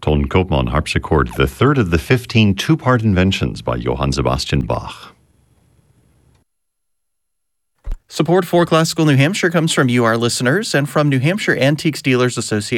Ton Koopman harpsichord, the third of the 15 two-part inventions by Johann Sebastian Bach. Support for Classical New Hampshire comes from you, our listeners, and from New Hampshire Antiques Dealers Association.